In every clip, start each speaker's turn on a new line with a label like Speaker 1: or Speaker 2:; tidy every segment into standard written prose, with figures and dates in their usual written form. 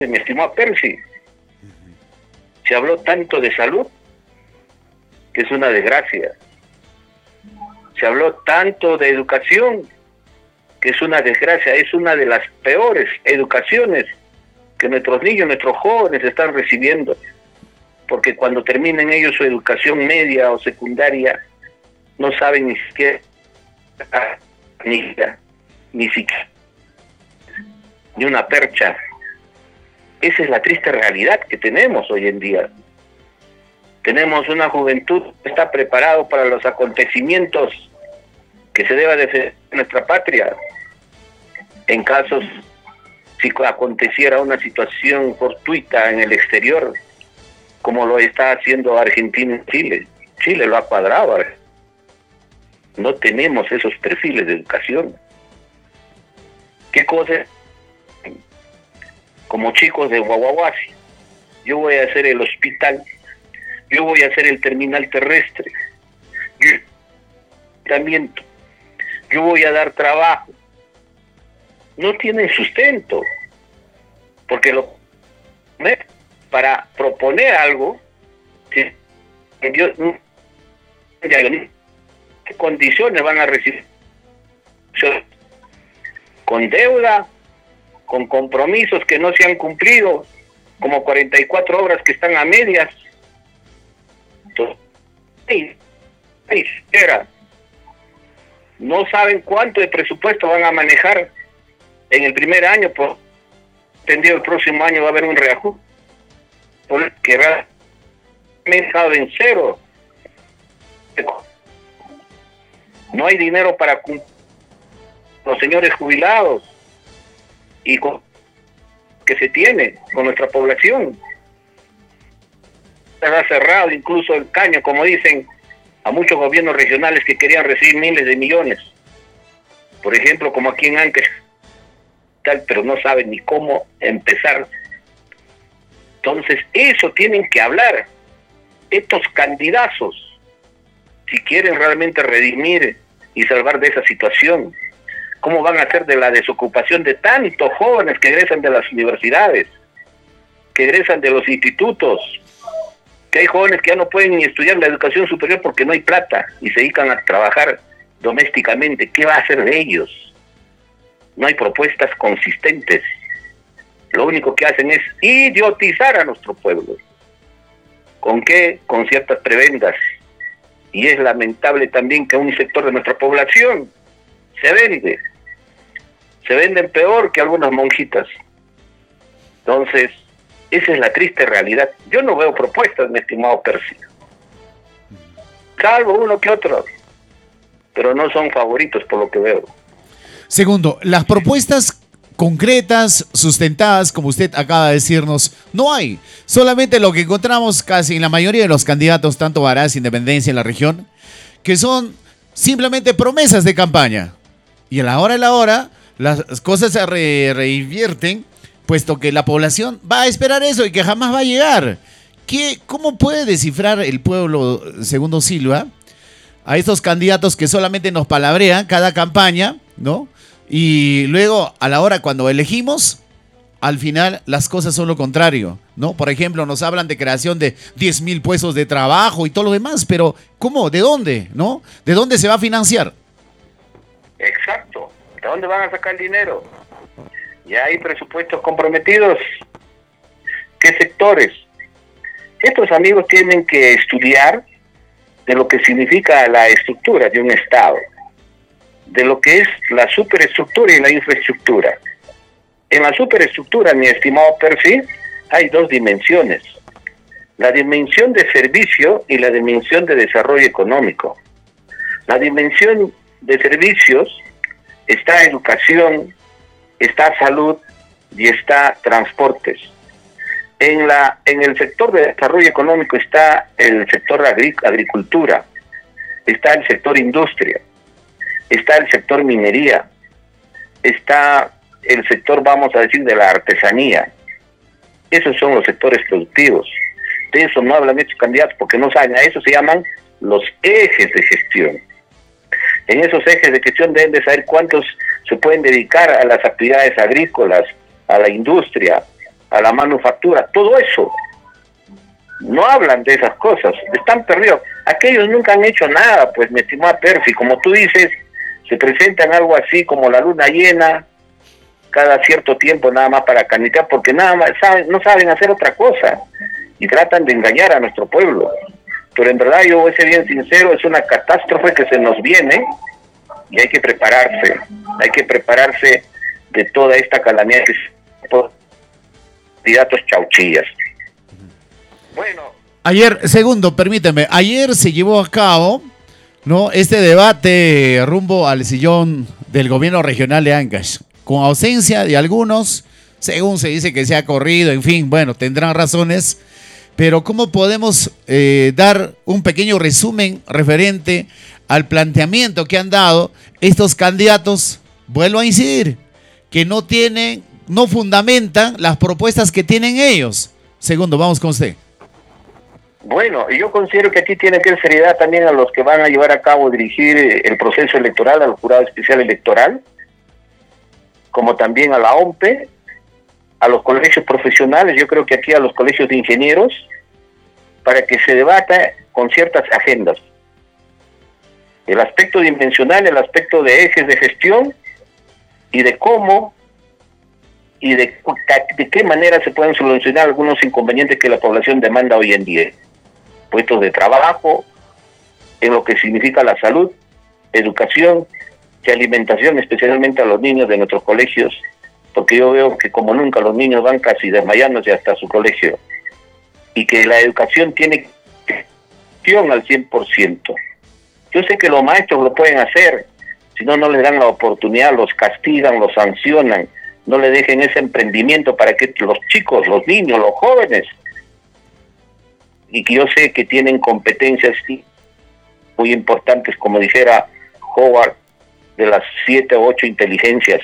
Speaker 1: mi estimado Percy. Se habló tanto de salud, que es una desgracia. Se habló tanto de educación, que es una desgracia, es una de las peores educaciones que nuestros niños, nuestros jóvenes están recibiendo, porque cuando terminen ellos su educación media o secundaria, no saben ni siquiera, ni siquiera, ni una percha. Esa es la triste realidad que tenemos hoy en día. Tenemos una juventud que está preparada para los acontecimientos que se deba defender nuestra patria. En casos, si aconteciera una situación fortuita en el exterior, como lo está haciendo Argentina y Chile. Chile lo ha cuadrado. No tenemos esos perfiles de educación. ¿Qué cosa? Como chicos de Guaguaguasi, yo voy a hacer el hospital, yo voy a hacer el terminal terrestre, yo voy a dar trabajo. No tienen sustento, porque para proponer algo, ¿qué condiciones van a recibir? Con deuda, con compromisos que no se han cumplido, como 44 obras que están a medias. Entonces, no saben cuánto de presupuesto van a manejar en el primer año, por entendido el próximo año va a haber un reajuste, porque realmente está en cero. No hay dinero para cumplir los señores jubilados y que se tiene con nuestra población. Se ha cerrado incluso el caño, como dicen, a muchos gobiernos regionales que querían recibir miles de millones. Por ejemplo, como aquí en Ancash, pero no saben ni cómo empezar. Entonces, eso tienen que hablar estos candidatos, si quieren realmente redimir y salvar de esa situación. ¿Cómo van a hacer de la desocupación de tantos jóvenes que egresan de las universidades, que egresan de los institutos, que hay jóvenes que ya no pueden ni estudiar la educación superior porque no hay plata y se dedican a trabajar domésticamente? ¿Qué va a hacer de ellos? No hay propuestas consistentes. Lo único que hacen es idiotizar a nuestro pueblo. ¿Con qué? Con ciertas prebendas. Y es lamentable también que un sector de nuestra población se venden peor que algunas monjitas. Entonces, esa es la triste realidad. Yo no veo propuestas, mi estimado Percy, salvo uno que otro, pero no son favoritos por lo que veo.
Speaker 2: Segundo, las propuestas concretas, sustentadas, como usted acaba de decirnos, no hay. Solamente lo que encontramos casi en la mayoría de los candidatos, tanto Varaz, Independencia en la región, que son simplemente promesas de campaña. Y a la hora, las cosas se reinvierten, puesto que la población va a esperar eso y que jamás va a llegar. ¿Cómo puede descifrar el pueblo, segundo Silva, a estos candidatos que solamente nos palabrean cada campaña, ¿no? Y luego, a la hora cuando elegimos, al final las cosas son lo contrario, ¿no? Por ejemplo, nos hablan de creación de 10,000 puestos de trabajo y todo lo demás, pero ¿cómo? ¿De dónde? ¿No? ¿De dónde se va a financiar?
Speaker 1: Exacto. ¿De dónde van a sacar el dinero? Ya hay presupuestos comprometidos. ¿Qué sectores? Estos amigos tienen que estudiar de lo que significa la estructura de un Estado, de lo que es la superestructura y la infraestructura. En la superestructura, mi estimado Percy, hay dos dimensiones: la dimensión de servicio y la dimensión de desarrollo económico. La dimensión de servicios está educación, está salud y está transportes. En el sector de desarrollo económico está el sector agricultura, está el sector industria, está el sector minería, está el sector, vamos a decir, de la artesanía. Esos son los sectores productivos. De eso no hablan estos candidatos porque no saben. A eso se llaman los ejes de gestión. En esos ejes de gestión deben de saber cuántos se pueden dedicar a las actividades agrícolas, a la industria, a la manufactura, todo eso. No hablan de esas cosas, están perdidos. Aquellos nunca han hecho nada, pues, mi estimada Percy, como tú dices, se presentan algo así como la luna llena, cada cierto tiempo nada más para canitear, porque nada más no saben hacer otra cosa, y tratan de engañar a nuestro pueblo. Pero en verdad, yo voy a ser bien sincero, es una catástrofe que se nos viene, y hay que prepararse de toda esta calamidad que por candidatos chauchillas. Bueno.
Speaker 2: Ayer, segundo, permíteme, ayer se llevó a cabo, ¿no?, este debate rumbo al sillón del gobierno regional de Ancash, con ausencia de algunos, según se dice que se ha corrido, en fin, bueno, tendrán razones, pero ¿cómo podemos dar un pequeño resumen referente al planteamiento que han dado estos candidatos? Vuelvo a incidir, que no fundamentan las propuestas que tienen ellos. Segundo, vamos con usted.
Speaker 1: Bueno, yo considero que aquí tiene que ser seriedad también a los que van a llevar a cabo, dirigir el proceso electoral, al Jurado Especial Electoral, como también a la OMPE, a los colegios profesionales, yo creo que aquí a los colegios de ingenieros, para que se debata con ciertas agendas. El aspecto dimensional, el aspecto de ejes de gestión y de cómo y de qué manera se pueden solucionar algunos inconvenientes que la población demanda hoy en día. Puestos de trabajo, en lo que significa la salud, educación y alimentación, especialmente a los niños de nuestros colegios, porque yo veo que como nunca los niños van casi desmayándose hasta su colegio, y que la educación tiene gestión al 100%. Yo sé que los maestros lo pueden hacer, si no, no les dan la oportunidad, los castigan, los sancionan, no le dejen ese emprendimiento para que los chicos, los niños, los jóvenes, y que yo sé que tienen competencias muy importantes, como dijera Howard, de las 7 o 8 inteligencias,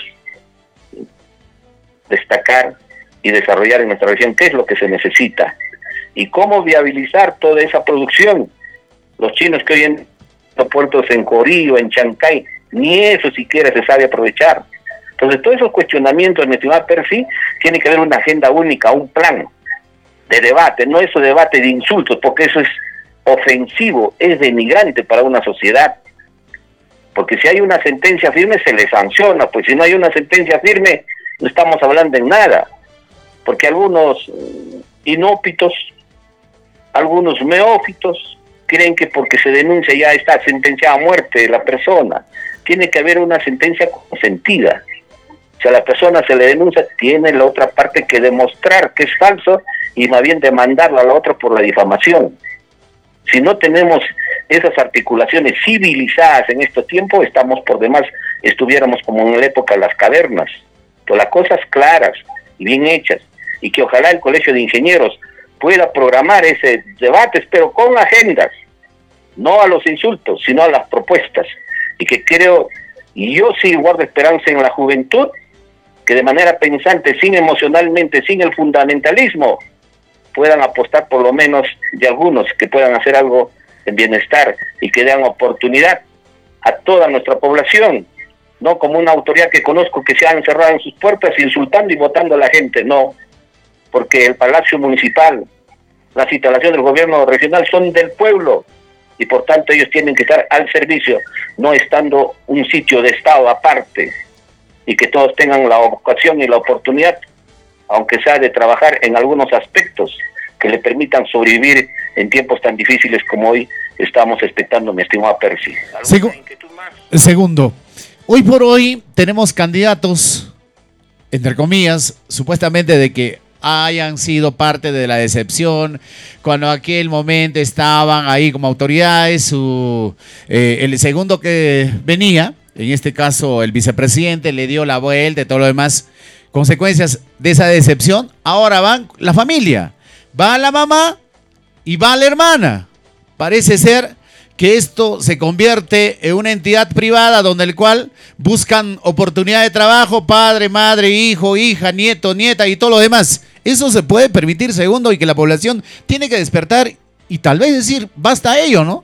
Speaker 1: destacar y desarrollar en nuestra región qué es lo que se necesita y cómo viabilizar toda esa producción. Los chinos que hoy en los puertos en Corillo, en Chancay, ni eso siquiera se sabe aprovechar. Entonces, todos esos cuestionamientos, mi estimada Percy, tiene que haber una agenda única, un plan de debate, no eso debate de insultos, porque eso es ofensivo, es denigrante para una sociedad. Porque si hay una sentencia firme, se le sanciona, pues si no hay una sentencia firme, no estamos hablando en nada. Porque algunos inópitos, algunos meófitos, creen que porque se denuncia ya está sentenciada a muerte la persona. Tiene que haber una sentencia consentida. Si a la persona se le denuncia, tiene la otra parte que demostrar que es falso y más bien demandarla a la otra por la difamación. Si no tenemos esas articulaciones civilizadas en estos tiempos, estamos por demás, estuviéramos como en la época de las cavernas. Pero las cosas claras y bien hechas, y que ojalá el Colegio de Ingenieros pueda programar ese debate, pero con agendas, no a los insultos, sino a las propuestas. Y que creo, y yo sí guardo esperanza en la juventud, que de manera pensante, sin emocionalmente, sin el fundamentalismo, puedan apostar por lo menos de algunos que puedan hacer algo en bienestar y que den oportunidad a toda nuestra población, no como una autoridad que conozco que se ha encerrado en sus puertas insultando y votando a la gente, no, porque el Palacio Municipal, las instalaciones del gobierno regional son del pueblo y por tanto ellos tienen que estar al servicio, no estando un sitio de Estado aparte, y que todos tengan la ocasión y la oportunidad, aunque sea de trabajar en algunos aspectos que le permitan sobrevivir en tiempos tan difíciles como hoy estamos expectando, mi estimado Percy.
Speaker 2: Segundo, hoy por hoy tenemos candidatos, entre comillas, supuestamente de que hayan sido parte de la decepción, cuando aquel momento estaban ahí como autoridades, el segundo que venía, en este caso el vicepresidente, le dio la vuelta y todo lo demás. Consecuencias de esa decepción, ahora van la familia, va la mamá y va la hermana. Parece ser que esto se convierte en una entidad privada donde el cual buscan oportunidad de trabajo, padre, madre, hijo, hija, nieto, nieta y todo lo demás. Eso se puede permitir, segundo, y que la población tiene que despertar y tal vez decir, basta ello, ¿no?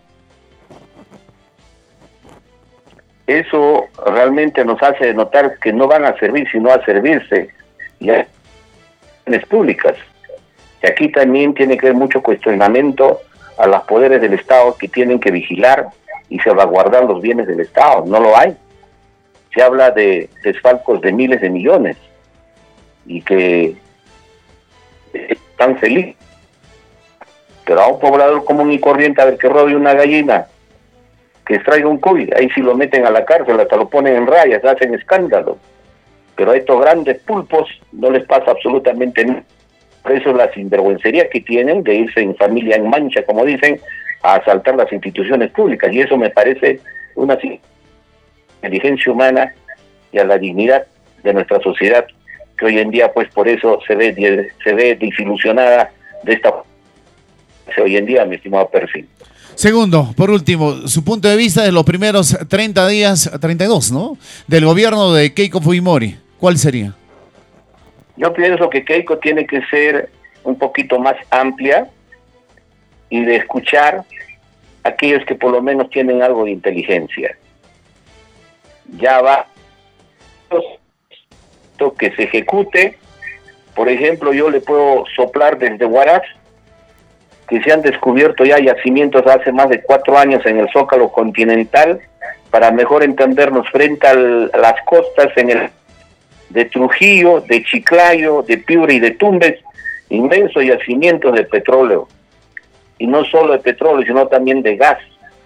Speaker 1: Eso realmente nos hace notar que no van a servir, sino a servirse. ¿Ya? públicas. Y aquí también tiene que haber mucho cuestionamiento a los poderes del Estado que tienen que vigilar y salvaguardar los bienes del Estado. No lo hay. Se habla de desfalcos de miles de millones y que están felices. Pero a un poblador común y corriente, a ver, que robe una gallina, que extraiga un cuy, ahí sí lo meten a la cárcel, hasta lo ponen en rayas, hacen escándalo. Pero a estos grandes pulpos no les pasa absolutamente nada. Por eso la sinvergüencería que tienen de irse en familia en mancha, como dicen, a asaltar las instituciones públicas. Y eso me parece una inteligencia humana y a la dignidad de nuestra sociedad, que hoy en día, pues por eso se ve desilusionada de esta hoy en día, mi estimado Percy.
Speaker 2: Segundo, por último, su punto de vista de los primeros 30 días, 32, ¿no?, del gobierno de Keiko Fujimori. ¿Cuál sería?
Speaker 1: Yo pienso que Keiko tiene que ser un poquito más amplia y de escuchar a aquellos que por lo menos tienen algo de inteligencia. Ya va que se ejecute. Por ejemplo, yo le puedo soplar desde Huaraz que se han descubierto ya yacimientos hace más de 4 años en el Zócalo continental, para mejor entendernos, frente a las costas de Trujillo, de Chiclayo, de Piura y de Tumbes, inmensos yacimientos de petróleo. Y no solo de petróleo, sino también de gas.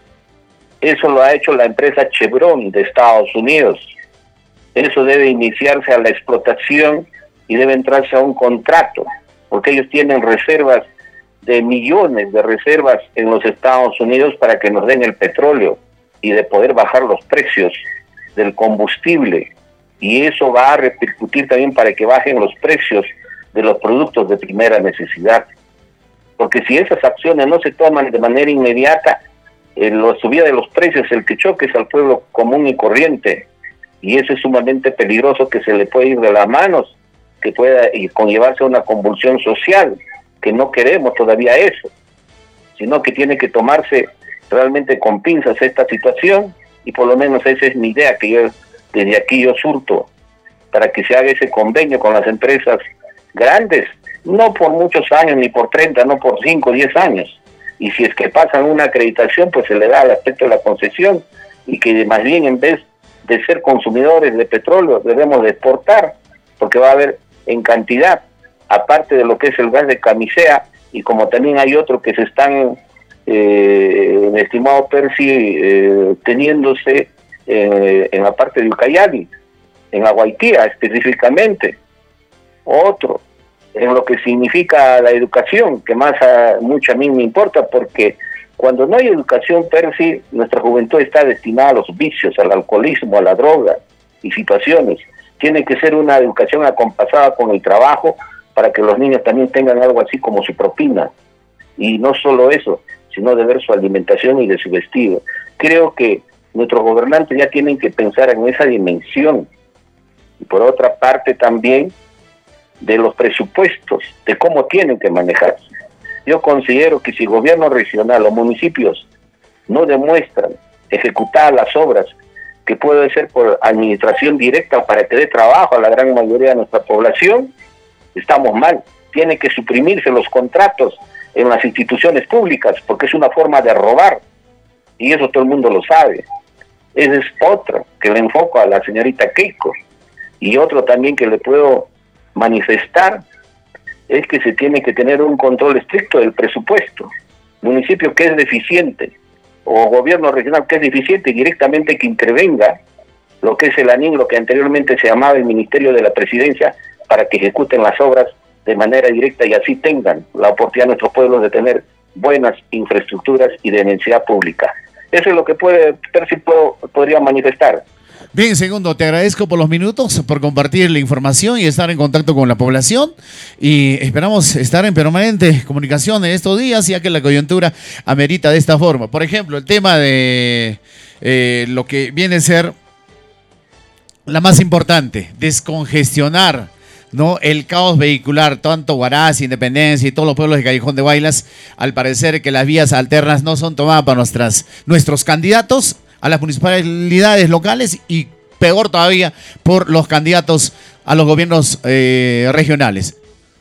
Speaker 1: Eso lo ha hecho la empresa Chevron de Estados Unidos. Eso debe iniciarse a la explotación y debe entrarse a un contrato, porque ellos tienen reservas de millones de reservas en los Estados Unidos para que nos den el petróleo y de poder bajar los precios del combustible. Y eso va a repercutir también para que bajen los precios de los productos de primera necesidad. Porque si esas acciones no se toman de manera inmediata, la subida de los precios, el que choque es al pueblo común y corriente. Y eso es sumamente peligroso, que se le puede ir de las manos, que pueda conllevarse a una convulsión social, que no queremos todavía eso, sino que tiene que tomarse realmente con pinzas esta situación, y por lo menos esa es mi idea, que yo desde aquí yo surto, para que se haga ese convenio con las empresas grandes, no por muchos años, ni por 30, no por 5, 10 años, y si es que pasan una acreditación, pues se le da al aspecto de la concesión, y que más bien en vez de ser consumidores de petróleo, debemos de exportar, porque va a haber en cantidad, aparte de lo que es el gas de camisea, y como también hay otro que se están, mi estimado Percy, teniéndose en la parte de Ucayali, en Aguaitía específicamente. Otro, en lo que significa la educación, que mucho a mí me importa, porque cuando no hay educación, Percy, nuestra juventud está destinada a los vicios, al alcoholismo, a la droga y situaciones. Tiene que ser una educación acompasada con el trabajo, para que los niños también tengan algo así como su propina. Y no solo eso, sino de ver su alimentación y de su vestido. Creo que nuestros gobernantes ya tienen que pensar en esa dimensión. Y por otra parte también de los presupuestos, de cómo tienen que manejarse. Yo considero que si el gobierno regional o municipios no demuestran ejecutar las obras que puede ser por administración directa para que dé trabajo a la gran mayoría de nuestra población, estamos mal. Tienen que suprimirse los contratos en las instituciones públicas, porque es una forma de robar, y eso todo el mundo lo sabe. Ese es otro que le enfoco a la señorita Keiko. Y otro también que le puedo manifestar es que se tiene que tener un control estricto del presupuesto. Municipio que es deficiente o gobierno regional que es deficiente, directamente que intervenga lo que es el ANIN, lo que anteriormente se llamaba el Ministerio de la Presidencia, para que ejecuten las obras de manera directa y así tengan la oportunidad nuestros pueblos de tener buenas infraestructuras y de necesidad pública. Eso es lo que podría manifestar.
Speaker 2: Bien, segundo, te agradezco por los minutos, por compartir la información y estar en contacto con la población, y esperamos estar en permanente comunicación en estos días, ya que la coyuntura amerita de esta forma. Por ejemplo, el tema de lo que viene a ser la más importante, descongestionar, ¿no?, el caos vehicular, tanto Huaraz, Independencia y todos los pueblos de Callejón de Huaylas. Al parecer que las vías alternas no son tomadas para nuestros candidatos a las municipalidades locales, y peor todavía por los candidatos a los gobiernos regionales.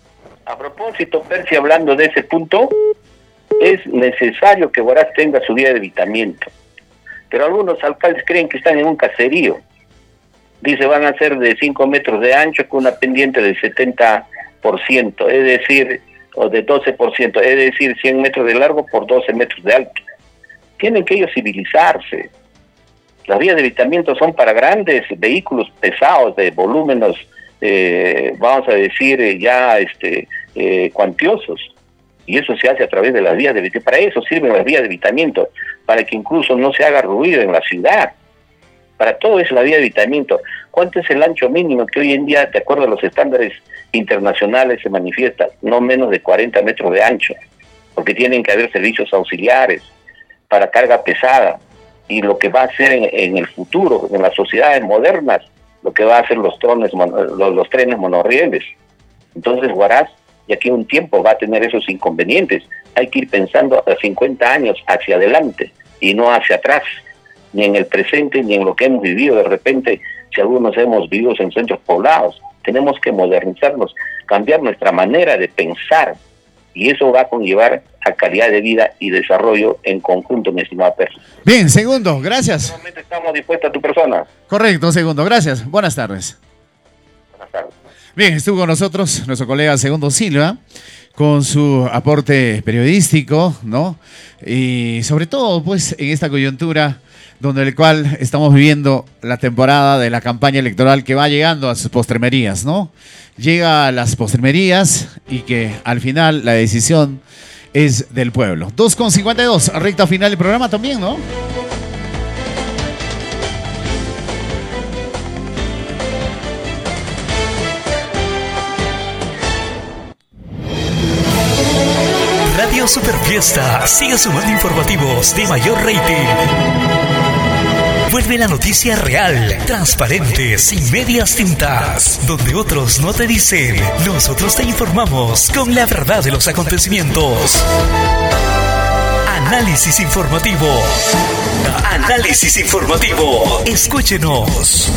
Speaker 1: A propósito, Percy, hablando de ese punto, es necesario que Huaraz tenga su vía de evitamiento. Pero algunos alcaldes creen que están en un caserío. Dice, van a ser de 5 metros de ancho con una pendiente del 70%, es decir, o de 12%, es decir, 100 metros de largo por 12 metros de alto. Tienen que ellos civilizarse. Las vías de evitamiento son para grandes vehículos pesados, de volúmenes, vamos a decir, cuantiosos. Y eso se hace a través de las vías de evitamiento. Para eso sirven las vías de evitamiento, para que incluso no se haga ruido en la ciudad. Para todo es la vía de evitamiento. ¿Cuánto es el ancho mínimo que hoy en día, de acuerdo a los estándares internacionales, se manifiesta? No menos de 40 metros de ancho, porque tienen que haber servicios auxiliares para carga pesada. Y lo que va a hacer en el futuro, en las sociedades modernas, lo que va a hacer los trenes monorrieles. Entonces Huaraz, de aquí a un tiempo, va a tener esos inconvenientes. Hay que ir pensando a 50 años hacia adelante y no hacia atrás, ni en el presente, ni en lo que hemos vivido. De repente, si algunos hemos vivido en centros poblados, tenemos que modernizarnos, cambiar nuestra manera de pensar, y eso va a conllevar a calidad de vida y desarrollo en conjunto, mi estimado Percy.
Speaker 2: Bien, Segundo, gracias.
Speaker 1: Realmente estamos dispuestos a tu persona.
Speaker 2: Correcto, Segundo, gracias. Buenas tardes.
Speaker 1: Buenas tardes.
Speaker 2: Bien, estuvo con nosotros nuestro colega Segundo Silva con su aporte periodístico, ¿no? Y sobre todo, pues, en esta coyuntura donde el cual estamos viviendo la temporada de la campaña electoral que va llegando a sus postrimerías, ¿no? Llega a las postrimerías y que al final la decisión es del pueblo. 2:52, recta final del programa también, ¿no?
Speaker 3: Radio Superfiesta sigue sumando informativos de mayor rating. Vuelve la noticia real, transparente, sin medias tintas. Donde otros no te dicen, nosotros te informamos con la verdad de los acontecimientos. Análisis informativo. Análisis informativo. Escúchenos.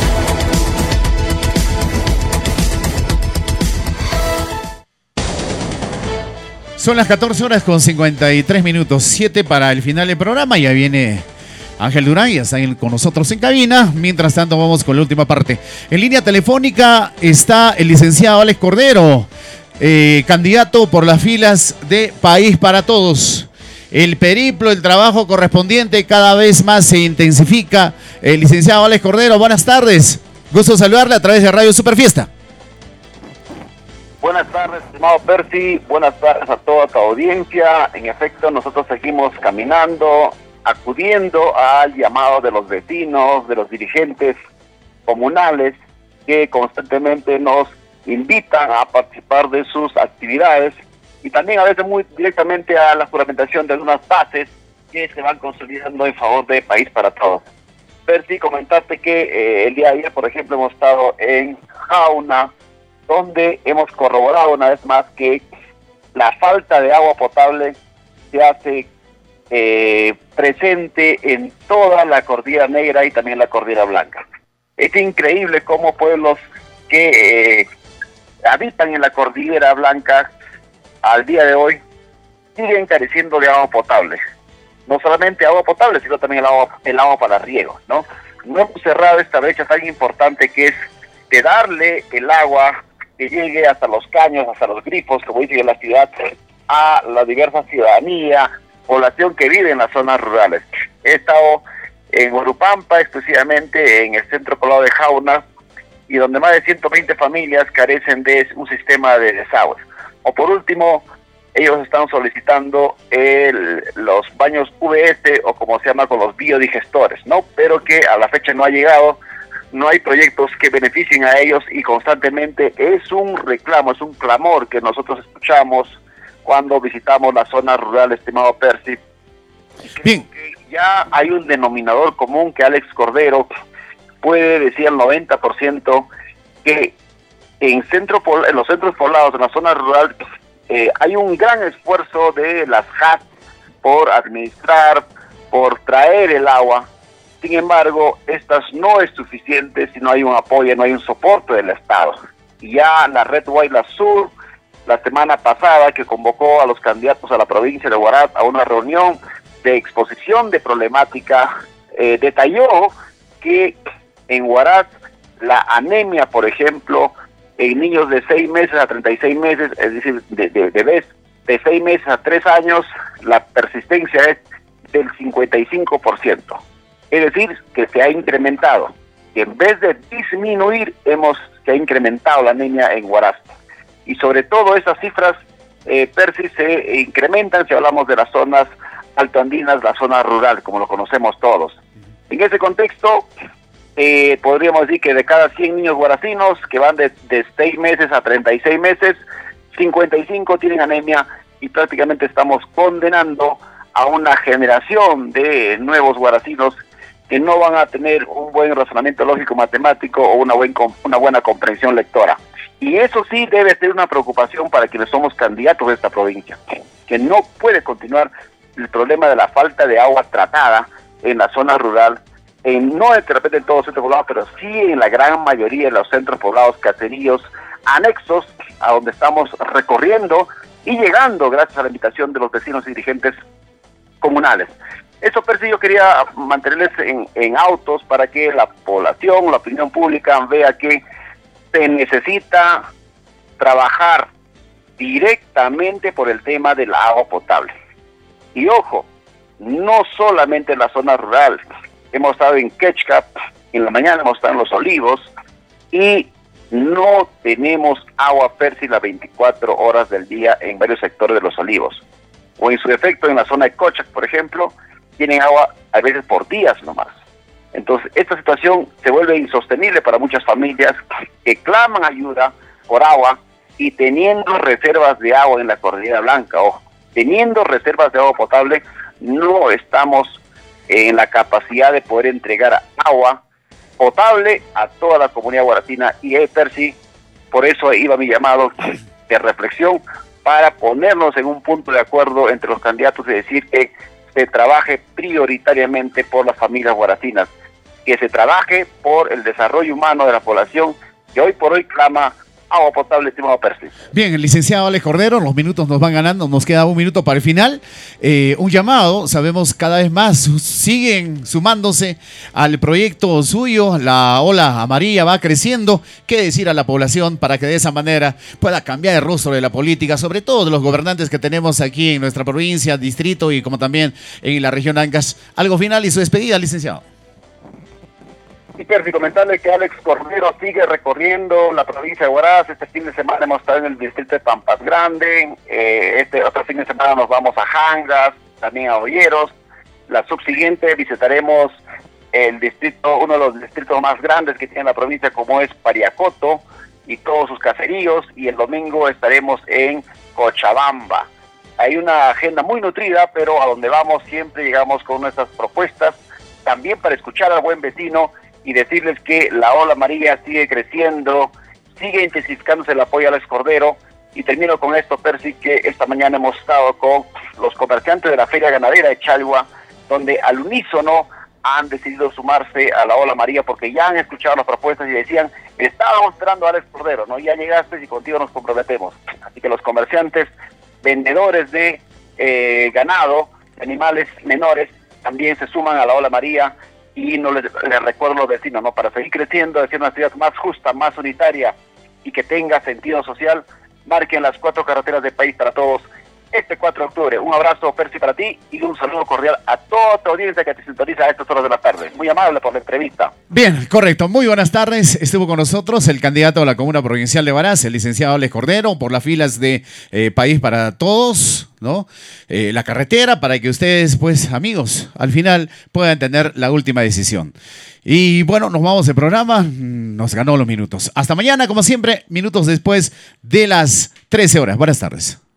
Speaker 2: Son las 14:53, 7 para el final del programa. Ya viene Ángel Durán, ya está con nosotros en cabina. Mientras tanto, vamos con la última parte. En línea telefónica está el licenciado Alex Cordero, candidato por las filas de País para Todos. El periplo, el trabajo correspondiente cada vez más se intensifica. El licenciado Alex Cordero, buenas tardes. Gusto saludarle a través de Radio Superfiesta.
Speaker 4: Buenas tardes, estimado Percy. Buenas tardes a toda tu audiencia. En efecto, nosotros seguimos caminando, acudiendo al llamado de los vecinos, de los dirigentes comunales que constantemente nos invitan a participar de sus actividades y también a veces muy directamente a la juramentación de algunas bases que se van consolidando en favor de País para Todos. Percy, comentarte que el día de ayer, por ejemplo, hemos estado en Jauna, donde hemos corroborado una vez más que la falta de agua potable se hace presente en toda la Cordillera Negra y también la Cordillera Blanca. Es increíble cómo pueblos que habitan en la Cordillera Blanca al día de hoy siguen careciendo de agua potable. No solamente agua potable, sino también el agua para riego, ¿no? No hemos cerrado esta brecha tan importante que es de darle el agua que llegue hasta los caños, hasta los grifos, como dice en la ciudad, a la diversa ciudadanía, población que vive en las zonas rurales. He estado en Orupampa, exclusivamente en el centro poblado de Jauna, y donde más de 120 familias carecen de un sistema de desagües. O por último, ellos están solicitando los baños VS, o como se llama, con los biodigestores, ¿no? Pero que a la fecha no ha llegado. No hay proyectos que beneficien a ellos y constantemente es un reclamo, es un clamor que nosotros escuchamos cuando visitamos la zona rural, estimado Percy.
Speaker 2: Bien.
Speaker 4: Que ya hay un denominador común que Alex Cordero puede decir al 90% que en los centros poblados, en la zona rural, hay un gran esfuerzo de las JAT por administrar, por traer el agua. Sin embargo, estas no es suficiente si no hay un apoyo, no hay un soporte del Estado. Ya la red Guayla Sur, la semana pasada, que convocó a los candidatos a la provincia de Huaraz a una reunión de exposición de problemática, detalló que en Huaraz la anemia, por ejemplo, en niños de 6 meses a 36 meses, es decir, de bebés de 6 meses a 3 años, la persistencia es del 55%. Es decir, que se ha incrementado. Y en vez de disminuir, se ha incrementado la anemia en Huaraz. Y sobre todo esas cifras, Percy, se incrementan si hablamos de las zonas altoandinas, la zona rural, como lo conocemos todos. En ese contexto, podríamos decir que de cada 100 niños huaracinos que van de 6 meses a 36 meses, 55 tienen anemia, y prácticamente estamos condenando a una generación de nuevos huaracinos que no van a tener un buen razonamiento lógico-matemático o una buena comprensión lectora. Y eso sí debe ser una preocupación para quienes somos candidatos de esta provincia, que no puede continuar el problema de la falta de agua tratada en la zona rural, no de repente en todos los centros poblados, pero sí en la gran mayoría de los centros poblados, caseríos, anexos, a donde estamos recorriendo y llegando gracias a la invitación de los vecinos y dirigentes comunales. Eso, Percy, yo quería mantenerles en autos para que la población, la opinión pública vea que se necesita trabajar directamente por el tema del agua potable. Y ojo, no solamente en la zona rural, hemos estado en Quechcap, en la mañana hemos estado en Los Olivos, y no tenemos agua, Percy, las 24 horas del día en varios sectores de Los Olivos. O en su defecto en la zona de Cochac, por ejemplo, tienen agua a veces por días nomás. Entonces, esta situación se vuelve insostenible para muchas familias que claman ayuda por agua y teniendo reservas de agua en la Cordillera Blanca, ojo, teniendo reservas de agua potable, no estamos en la capacidad de poder entregar agua potable a toda la comunidad huaracina. Y Percy, por eso iba mi llamado de reflexión para ponernos en un punto de acuerdo entre los candidatos y decir que se trabaje prioritariamente por las familias huaracinas, que se trabaje por el desarrollo humano de la población que hoy por hoy clama agua potable, estimado Percy.
Speaker 2: Bien, el licenciado Alex Cordero, los minutos nos van ganando, nos queda un minuto para el final. Un llamado, sabemos cada vez más siguen sumándose al proyecto suyo, la ola amarilla va creciendo. ¿Qué decir a la población para que de esa manera pueda cambiar el rostro de la política, sobre todo de los gobernantes que tenemos aquí en nuestra provincia, distrito y como también en la región Ancash? Algo final y su despedida, licenciado.
Speaker 4: Sí, Percy, comentarle que Alex Cordero sigue recorriendo la provincia de Huaraz. Este fin de semana hemos estado en el distrito de Pampas Grande, este otro fin de semana nos vamos a Jangas, también a Olleros. La subsiguiente visitaremos el distrito, uno de los distritos más grandes que tiene la provincia, como es Pariacoto y todos sus caseríos, y el domingo estaremos en Cochabamba. Hay una agenda muy nutrida, pero a donde vamos siempre llegamos con nuestras propuestas, también para escuchar al buen vecino y decirles que la ola amarilla sigue creciendo, sigue intensificándose el apoyo a Alex Cordero. Y termino con esto, Percy, que esta mañana hemos estado con los comerciantes de la Feria Ganadera de Chalhua, donde al unísono han decidido sumarse a la ola amarilla porque ya han escuchado las propuestas y decían, estábamos esperando a Alex Cordero, ¿no? Ya llegaste y contigo nos comprometemos. Así que los comerciantes, vendedores de ganado, animales menores, también se suman a la ola amarilla. Y no les recuerdo a los vecinos, ¿no? Para seguir creciendo, hacer una ciudad más justa, más unitaria y que tenga sentido social, marquen las 4 carreteras del país para todos este 4 de octubre. Un abrazo, Percy, para ti y un saludo cordial a toda tu audiencia que te sintoniza a estas horas de la tarde. Muy amable por la entrevista.
Speaker 2: Bien, correcto. Muy buenas tardes. Estuvo con nosotros el candidato a la Comuna Provincial de Huaraz, el licenciado Alex Cordero, por las filas de País para Todos, ¿no? La carretera para que ustedes, pues, amigos, al final puedan tener la última decisión. Y bueno, nos vamos del programa. Nos ganó los minutos. Hasta mañana, como siempre, minutos después de las 13 horas. Buenas tardes.